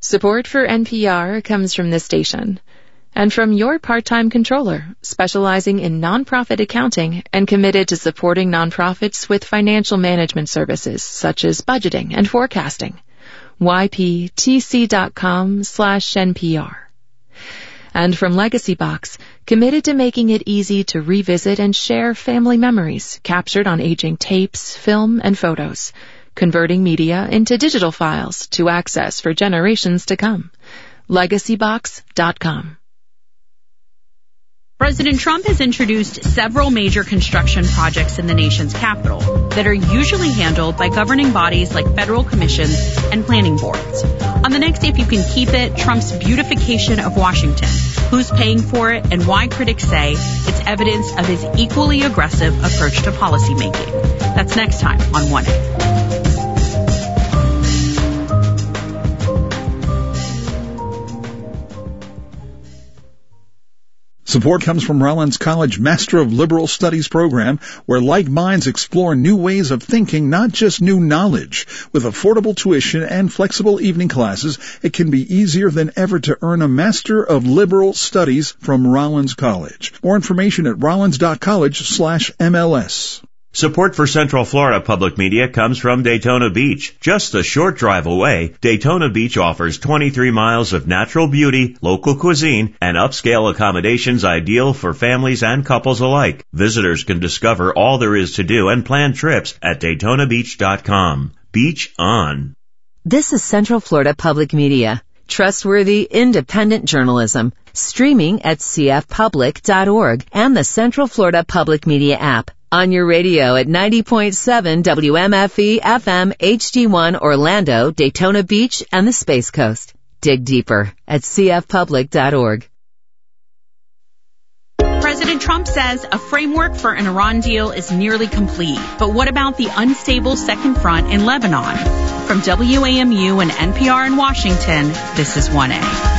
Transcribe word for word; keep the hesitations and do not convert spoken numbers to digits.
Support for N P R comes from this station and from your part-time controller, specializing in nonprofit accounting and committed to supporting nonprofits with financial management services such as budgeting and forecasting. Y P T C dot com slash N P R. And from Legacy Box, committed to making it easy to revisit and share family memories captured on aging tapes, film, and photos, converting media into digital files to access for generations to come. legacy box dot com. President Trump has introduced several major construction projects in the nation's capital that are usually handled by governing bodies like federal commissions and planning boards. On the next If You Can Keep It, Trump's beautification of Washington, who's paying for it, and why critics say it's evidence of his equally aggressive approach to policymaking. That's next time on one A. Support comes from Rollins College Master of Liberal Studies program, where like minds explore new ways of thinking, not just new knowledge. With affordable tuition and flexible evening classes, it can be easier than ever to earn a Master of Liberal Studies from Rollins College. More information at rollins dot college slash M L S. Support for Central Florida Public Media comes from Daytona Beach. Just a short drive away, Daytona Beach offers twenty-three miles of natural beauty, local cuisine, and upscale accommodations ideal for families and couples alike. Visitors can discover all there is to do and plan trips at daytona beach dot com. Beach on. This is Central Florida Public Media. Trustworthy, independent journalism. Streaming at c f public dot org and the Central Florida Public Media app. On your radio at ninety point seven W M F E F M H D one Orlando, Daytona Beach, and the Space Coast. Dig deeper at c f public dot org. President Trump says a framework for an Iran deal is nearly complete. But what about the unstable second front in Lebanon? From W A M U and N P R in Washington, this is one A.